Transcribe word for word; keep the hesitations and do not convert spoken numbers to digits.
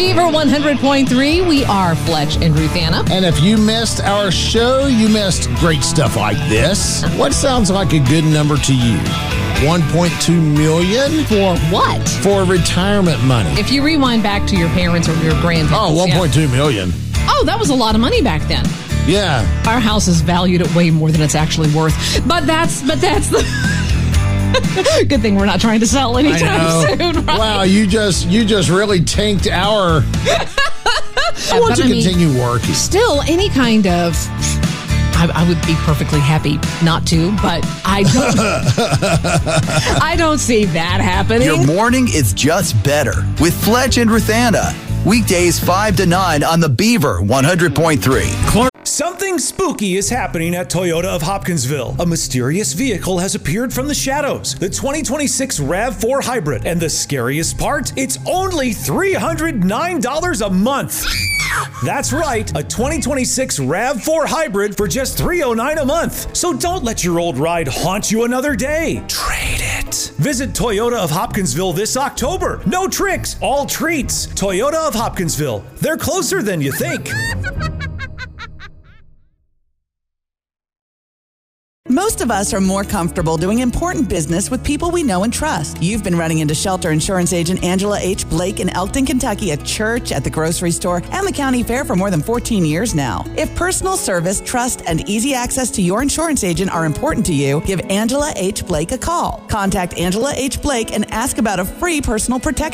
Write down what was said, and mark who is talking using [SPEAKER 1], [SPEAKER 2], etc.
[SPEAKER 1] Beaver one hundred point three, we are Fletch and Ruthanna.
[SPEAKER 2] And if you missed our show, you missed great stuff like this. What sounds like a good number to you? one point two million
[SPEAKER 1] For what?
[SPEAKER 2] for retirement money.
[SPEAKER 1] If you rewind back to your parents or your grandparents.
[SPEAKER 2] Oh, one point two million.
[SPEAKER 1] Yeah. Oh, that was a lot of money back then.
[SPEAKER 2] Yeah.
[SPEAKER 1] Our house is valued at way more than it's actually worth. But that's but that's the good thing we're not trying to sell anytime soon, right?
[SPEAKER 2] Wow, you just you just really tanked our I want
[SPEAKER 1] But
[SPEAKER 2] to
[SPEAKER 1] I mean,
[SPEAKER 2] continue working.
[SPEAKER 1] Still, any kind of I, I would be perfectly happy not to, but I don't I don't see that happening.
[SPEAKER 3] Your morning is just better with Fletch and Ruthanna. Weekdays five to nine on the Beaver one hundred point three.
[SPEAKER 4] Something spooky is happening at Toyota of Hopkinsville. A mysterious vehicle has appeared from the shadows. The twenty twenty-six RAV four Hybrid. And the scariest part, it's only three hundred nine dollars a month. That's right, a twenty twenty-six RAV four Hybrid for just three hundred nine dollars a month. So don't let your old ride haunt you another day. Trade it. Visit Toyota of Hopkinsville this October. No tricks, all treats. Toyota of Hopkinsville. They're closer than you think.
[SPEAKER 5] Most of us are more comfortable doing important business with people we know and trust. You've been running into shelter insurance agent Angela H. Blake in Elkton, Kentucky at church, at the grocery store, and the county fair for more than fourteen years now. If personal service, trust, and easy access to your insurance agent are important to you, give Angela H. Blake a call. Contact Angela H. Blake and ask about a free personal protection